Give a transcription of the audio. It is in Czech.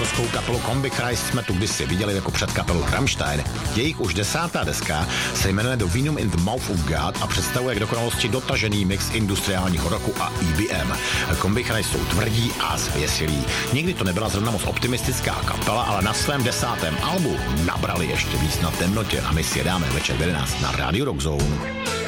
novojorskou kapelu Combi Christ jsme tu kdysi viděli jako před kapelu Rammstein. Jejich už 10. deska se jmenuje The Venom in the Mouth of God a představuje k dokonalosti dotažený mix industriálního rocku a EBM. Combi Christ jsou tvrdí a zvěsilí. Nikdy to nebyla zrovna moc optimistická kapela, ale na svém 10. albu nabrali ještě víc na temnotě a my si je dáme večer v 11 na Radio Rock Zone.